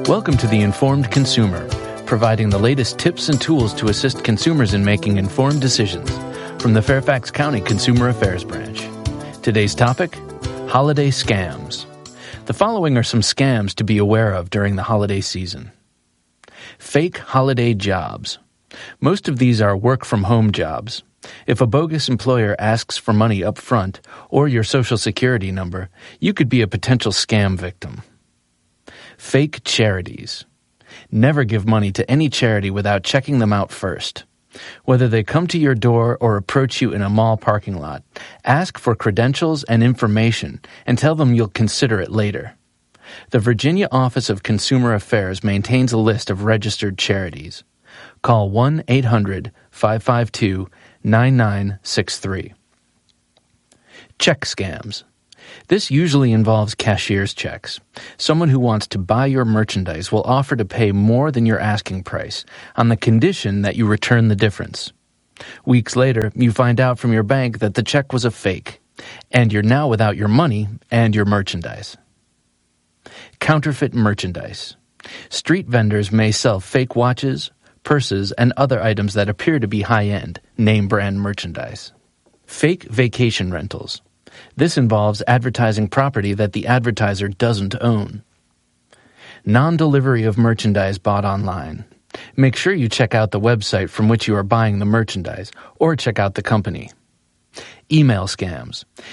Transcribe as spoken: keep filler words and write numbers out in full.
Welcome to The Informed Consumer, providing the latest tips and tools to assist consumers in making informed decisions from the Fairfax County Consumer Affairs Branch. Today's topic, holiday scams. The following are some scams to be aware of during the holiday season. Fake holiday jobs. Most of these are work-from-home jobs. If a bogus employer asks for money up front or your social security number, you could be a potential scam victim. Fake charities. Never give money to any charity without checking them out first. Whether they come to your door or approach you in a mall parking lot, ask for credentials and information and tell them you'll consider it later. The Virginia Office of Consumer Affairs maintains a list of registered charities. Call one eight hundred five five two nine nine six three. Check scams. This usually involves cashier's checks. Someone who wants to buy your merchandise will offer to pay more than your asking price on the condition that you return the difference. Weeks later, you find out from your bank that the check was a fake, and you're now without your money and your merchandise. Counterfeit merchandise. Street vendors may sell fake watches, purses, and other items that appear to be high-end, name-brand merchandise. Fake vacation rentals. This involves advertising property that the advertiser doesn't own. Non-delivery of merchandise bought online. Make sure you check out the website from which you are buying the merchandise, or check out the company. Email scams.